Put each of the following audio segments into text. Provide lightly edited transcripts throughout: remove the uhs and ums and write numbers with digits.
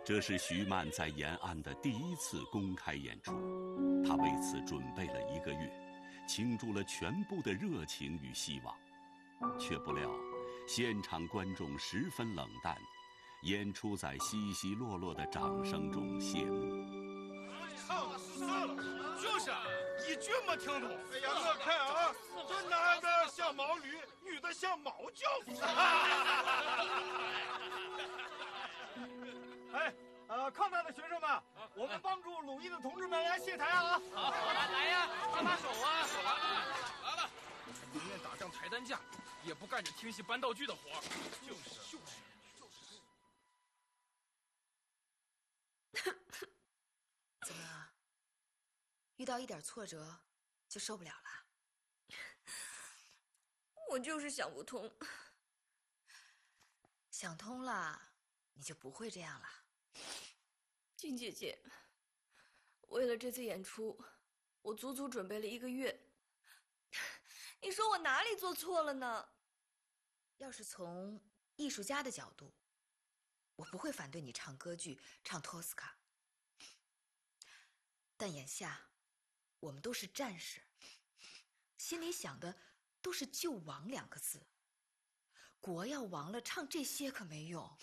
这是徐曼在延安的第一次公开演出，他为此准备了1个月，倾注了全部的热情与希望，却不料现场观众十分冷淡，演出在稀稀落落的掌声中谢幕。 算了，就是一句没听懂。哎呀，我看啊，这男的像毛驴，女的像毛教子。哎，抗战的学生们，我们帮助鲁豫的同志们来卸台啊！ 好，来呀，把手啊！来了，宁愿打仗抬担架，也不干这听戏搬道具的活。就是。 怎么，遇到一点挫折就受不了了？ 我就是想不通。 想通了，你就不会这样了。 金姐姐，为了这次演出，我足足准备了1个月。你说我哪里做错了呢？ 要是从艺术家的角度，我不会反对你唱歌剧，唱托斯卡。但眼下，我们都是战士，心里想的都是救亡2个字。国要亡了，唱这些可没用。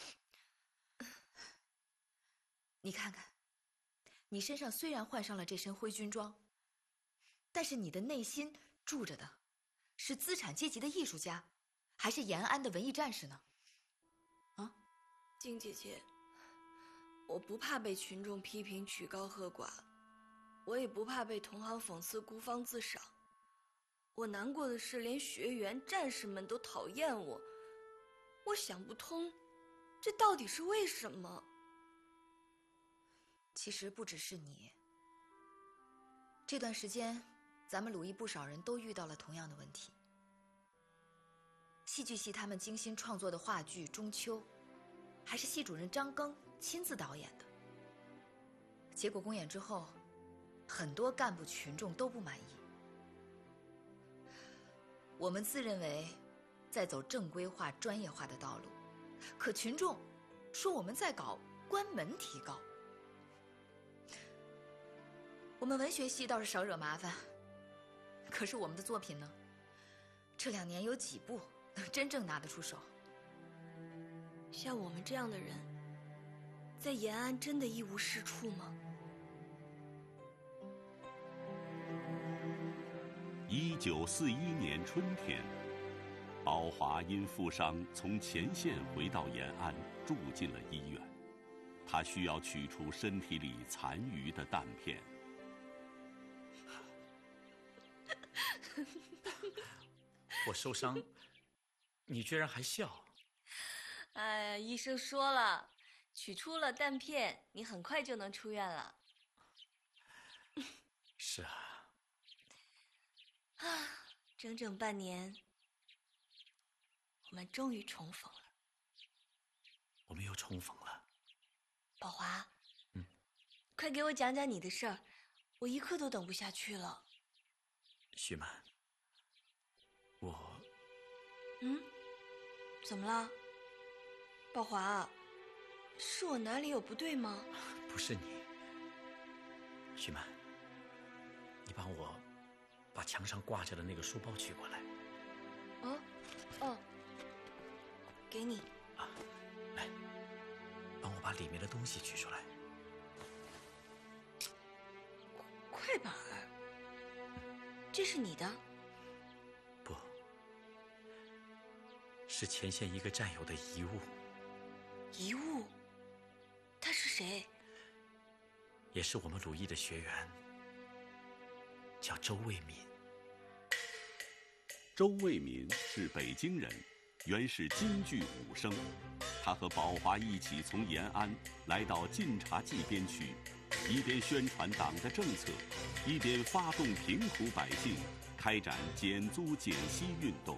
你看看，你身上虽然换上了这身灰军装，但是你的内心住着的是资产阶级的艺术家，还是延安的文艺战士呢？啊， 金姐姐，我不怕被群众批评曲高和寡，我也不怕被同行讽刺孤芳自赏。我难过的是，连学员、战士们都讨厌我。我想不通，这到底是为什么？ 其实不只是你，这段时间，咱们鲁艺不少人都遇到了同样的问题。戏剧系他们精心创作的话剧《中秋》，还是系主任张庚亲自导演的。结果公演之后，很多干部群众都不满意。我们自认为在走正规化、专业化的道路，可群众说我们在搞关门提高。我们文学系倒是少惹麻烦，可是我们的作品呢？这2年有几部能真正拿得出手？ 像我们这样的人，在延安真的一无是处吗 ？1941年春天，宝华因负伤从前线回到延安，住进了医院。他需要取出身体里残余的弹片。 我受伤，你居然还笑？ 哎呀，医生说了，取出了弹片，你很快就能出院了。 是啊。 整整半年，我们终于重逢了。 我们又重逢了。 宝华，快给我讲讲你的事儿，我一刻都等不下去了。 徐曼， 怎么了？宝华，是我哪里有不对吗？ 不是你，徐曼，你帮我把墙上挂着的那个书包取过来。 给你。 来，帮我把里面的东西取出来。 快板儿，这是你的？ 不，是前线一个战友的遗物。 遗物？他是谁？ 也是我们鲁艺的学员，叫周卫民。 周卫民是北京人，原是京剧武生。他和宝华一起从延安来到晋察冀边区，一边宣传党的政策，一边发动贫苦百姓，开展减租减息运动。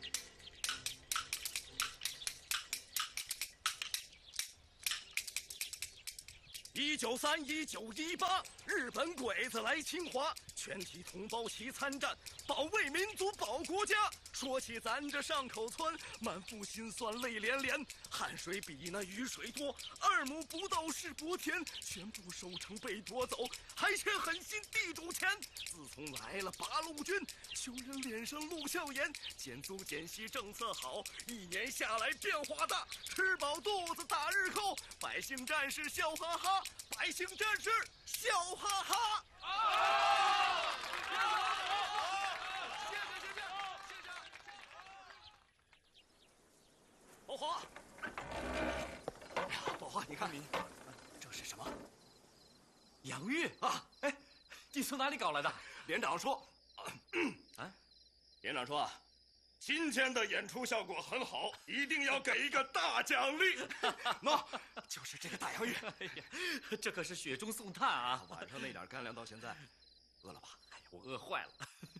1931、1918，日本鬼子来侵华，全体同胞齐参战，保卫民族，保国家。 说起咱这上口村，满腹心酸泪连连，汗水比那雨水多，2亩不到是薄田，全部收成被夺走，还欠狠心地主钱。自从来了八路军，穷人脸上露笑颜，减租减息政策好，1年下来变化大，吃饱肚子打日扣，百姓战士笑哈哈，百姓战士笑哈哈。宝华，哎呀，宝华，你看，这是什么？ 洋芋啊！ 哎，你从哪里搞来的？ 连长说，连长说啊，今天的演出效果很好，一定要给一个大奖励。喏，就是这个大洋芋。 哎呀，这可是雪中送炭啊！ 晚上那点干粮到现在，饿了吧？ 哎呀，我饿坏了。